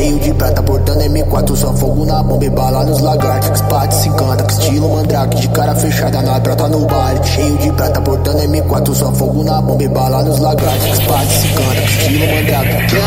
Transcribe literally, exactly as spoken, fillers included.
Cheio de prata, portando M quatro, só fogo na bomba e bala nos lagartos. Spade se encanta, que estilo mandrake, de cara fechada na brota no baile. Cheio de prata, portando M quatro, só fogo na bomba e bala nos lagartos. Spade se encanta, que estilo mandrake.